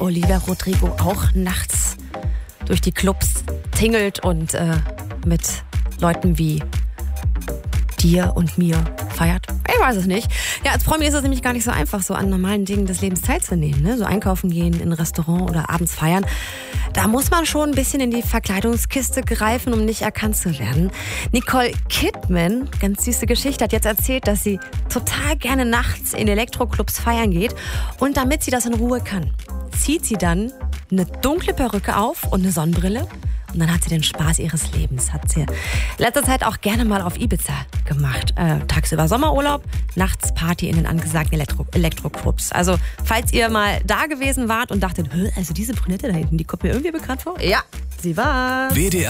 Olivia Rodrigo auch nachts durch die Clubs tingelt und mit Leuten wie dir und mir feiert? Ich weiß es nicht. Ja, als Promi ist es nämlich gar nicht so einfach, so an normalen Dingen des Lebens teilzunehmen. Ne? So einkaufen gehen, in ein Restaurant oder abends feiern. Da muss man schon ein bisschen in die Verkleidungskiste greifen, um nicht erkannt zu werden. Nicole Kidman, ganz süße Geschichte, hat jetzt erzählt, dass sie total gerne nachts in Elektroclubs feiern geht. Und damit sie das in Ruhe kann, zieht sie dann eine dunkle Perücke auf und eine Sonnenbrille. Und dann hat sie den Spaß ihres Lebens. Hat sie letzter Zeit auch gerne mal auf Ibiza gemacht. Tagsüber Sommerurlaub, nachts Party in den angesagten Elektroclubs. Also, falls ihr mal da gewesen wart und dachtet, also diese Brünette da hinten, die kommt mir irgendwie bekannt vor. Ja, sie war. WDR